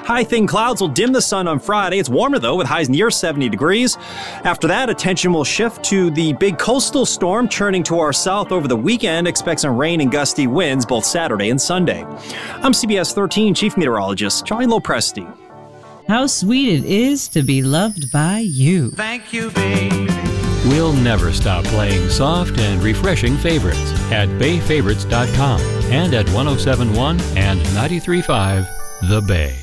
High thin clouds will dim the sun on Friday. It's warmer, though, with highs near 70 degrees. After that, attention will shift to the big coastal storm churning to our south over the weekend. Expect some rain and gusty winds both Saturday and Sunday. I'm CBS 13 Chief Meteorologist Charlie Lopresti. How sweet it is to be loved by you. Thank you, baby. We'll never stop playing soft and refreshing favorites at bayfavorites.com and at 107.1 and 93.5 The Bay.